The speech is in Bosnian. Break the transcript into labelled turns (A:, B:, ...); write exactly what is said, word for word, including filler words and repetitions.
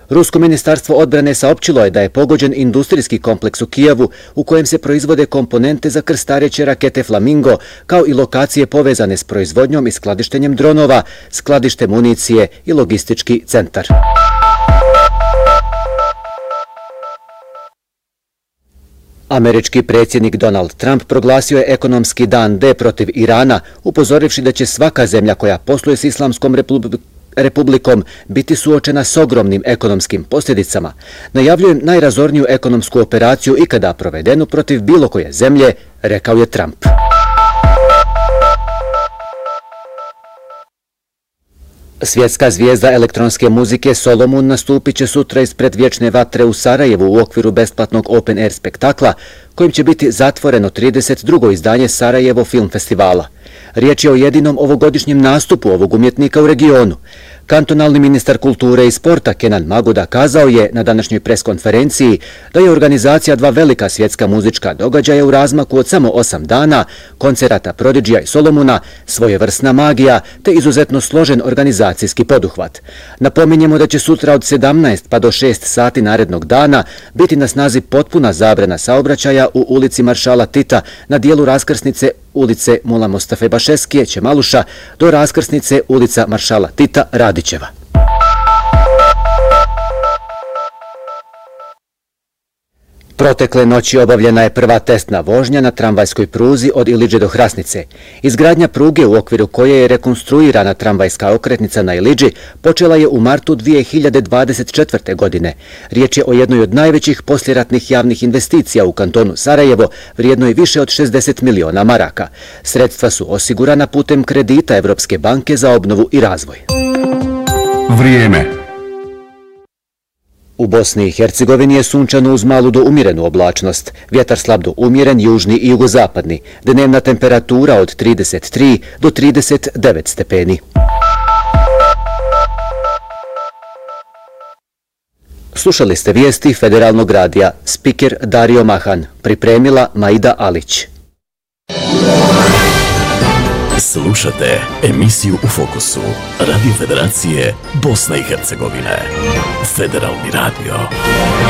A: Rusko ministarstvo odbrane saopćilo je da je pogođen industrijski kompleks u Kijevu u kojem se proizvode komponente za krstareće rakete Flamingo, kao i lokacije povezane s proizvodnjom i skladištenjem dronova, skladište municije i logistički centar. Američki predsjednik Donald Trump proglasio je ekonomski dan D protiv Irana, upozorivši da će svaka zemlja koja posluje s Islamskom republikom Republikom biti suočena s ogromnim ekonomskim posljedicama. Najavljujem najrazorniju ekonomsku operaciju ikada provedenu protiv bilo koje zemlje, rekao je Trump. Svjetska zvijezda elektronske muzike Solomon nastupit će sutra ispred Vječne vatre u Sarajevu u okviru besplatnog open air spektakla, kojim će biti zatvoreno trideset drugo izdanje Sarajevo film festivala. Riječ je o jedinom ovogodišnjem nastupu ovog umjetnika u regionu. Kantonalni ministar kulture i sporta Kenan Maguda kazao je na današnjoj preskonferenciji da je organizacija dva velika svjetska muzička događaja u razmaku od samo osam dana, koncerata Prodigija i Solomona, svojevrsna magija te izuzetno složen organizacijski poduhvat. Napominjemo da će sutra od sedamnaest pa do šest sati narednog dana biti na snazi potpuna zabrana saobraćaja u ulici Maršala Tita na dijelu raskrsnice ulice Mula Mostafe Bašeskije Čemaluša do raskrsnice ulica Maršala Tita Radićeva. Protekle noći obavljena je prva testna vožnja na tramvajskoj pruzi od Ilidže do Hrasnice. Izgradnja pruge u okviru koje je rekonstruirana tramvajska okretnica na Ilidži počela je u martu dvije hiljade dvadeset četvrte. godine. Riječ je o jednoj od najvećih posljeratnih javnih investicija u kantonu Sarajevo, vrijednoj više od šezdeset miliona maraka. Sredstva su osigurana putem kredita Evropske banke za obnovu i razvoj.
B: Vrijeme.
A: U Bosni i Hercegovini je sunčano uz malu do umjerenu oblačnost, vjetar slab do umjeren, južni i jugozapadni, dnevna temperatura od trideset tri do trideset devet stepeni. Slušali ste vijesti Federalnog radija, spiker Dario Mahan, pripremila Maida Alić.
C: Slušate emisiju U fokusu, Radio Federacije Bosne i Hercegovine. Federalni radio.